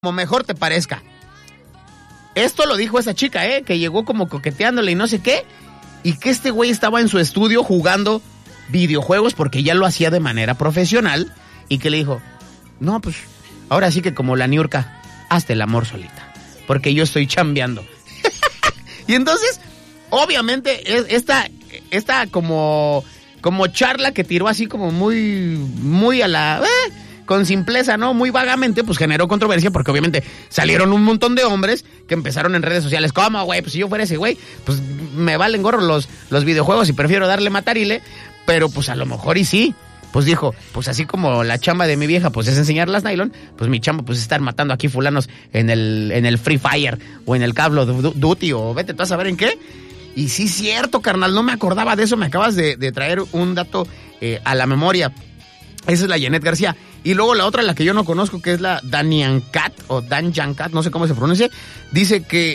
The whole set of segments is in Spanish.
como mejor te parezca. Esto lo dijo esa chica, que llegó como coqueteándole y no sé qué, y que este güey estaba en su estudio jugando videojuegos porque ya lo hacía de manera profesional, y que le dijo, no, pues, ahora sí que como la niurca, hazte el amor solita, porque yo estoy chambeando. Y entonces, obviamente, esta como charla que tiró así como muy a la... con simpleza, ¿no? Muy vagamente, pues generó controversia porque obviamente salieron un montón de hombres que empezaron en redes sociales. ¿Cómo, güey? Pues si yo fuera ese güey, pues me valen gorro los videojuegos y prefiero darle matarile, pero pues a lo mejor y sí. Pues dijo, pues así como la chamba de mi vieja pues es enseñar las nylon, pues mi chamba pues es estar matando aquí fulanos en el Free Fire o en el Call of Duty o vete tú a saber en qué. Y sí, cierto, carnal, no me acordaba de eso, me acabas de traer un dato a la memoria. Esa es la Janet García. Y luego la otra, la que yo no conozco, que es la Danian Cat, o Dan Cat, no sé cómo se pronuncia, dice que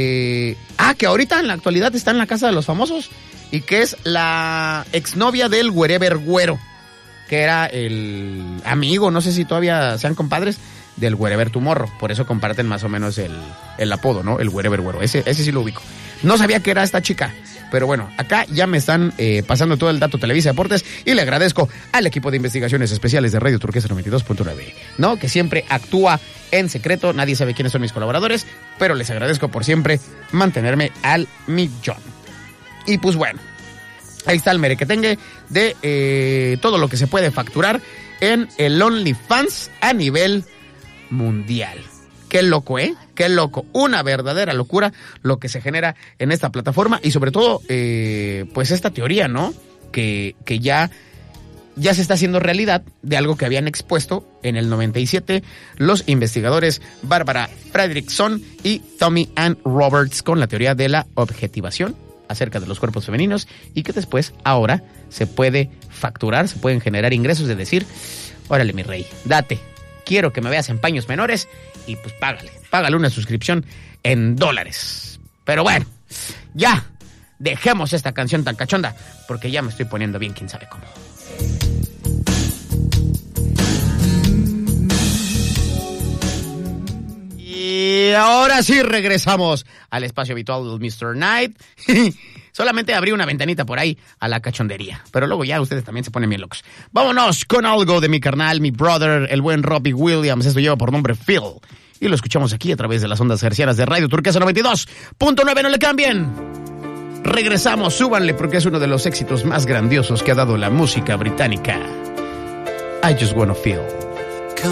que ahorita en la actualidad está en la casa de los famosos y que es la exnovia del Wherever Güero, que era el amigo, no sé si todavía sean compadres, del Wherever Tomorrow. Por eso comparten más o menos el apodo, ¿no? El Wherever Güero. Ese sí lo ubico. No sabía que era esta chica. Pero bueno, acá ya me están pasando todo el dato Televisa Deportes y le agradezco al equipo de investigaciones especiales de Radio Turquesa 92.9, ¿no? Que siempre actúa en secreto, nadie sabe quiénes son mis colaboradores, pero les agradezco por siempre mantenerme al millón. Y pues bueno, ahí está el merequetengue de todo lo que se puede facturar en el OnlyFans a nivel mundial. Qué loco, qué loco. Una verdadera locura lo que se genera en esta plataforma y sobre todo, pues esta teoría, ¿no? Que ya se está haciendo realidad de algo que habían expuesto en el 97 los investigadores Bárbara Fredrickson y Tommy Ann Roberts con la teoría de la objetivación acerca de los cuerpos femeninos y que después, ahora, se puede facturar, se pueden generar ingresos de decir, órale mi rey, date, quiero que me veas en paños menores y pues págale una suscripción en $. Pero bueno, ya, dejemos esta canción tan cachonda, porque ya me estoy poniendo bien, quién sabe cómo. Y ahora sí regresamos al espacio habitual del Mr. Knight. Solamente abrí una ventanita por ahí a la cachondería, pero luego ya ustedes también se ponen bien locos. Vámonos con algo de mi carnal, mi brother, el buen Robbie Williams. Esto lleva por nombre Phil. Y lo escuchamos aquí a través de las ondas hercianas de Radio Turquesa 92.9. No le cambien. Regresamos, súbanle porque es uno de los éxitos más grandiosos que ha dado la música británica. I Just Wanna Feel.